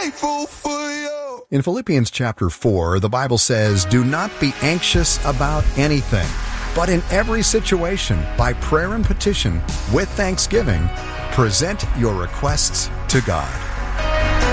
grateful for you. In Philippians chapter 4, the Bible says, "Do not be anxious about anything, but in every situation, by prayer and petition, with thanksgiving, present your requests to God."